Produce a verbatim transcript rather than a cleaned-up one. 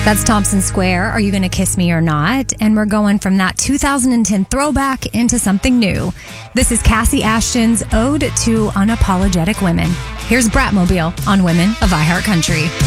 That's Thompson Square, Are You Gonna Kiss Me or Not? And we're going from that two thousand ten throwback into something new. This is Cassie Ashton's Ode to Unapologetic Women. Here's Bratmobile on Women of iHeartCountry.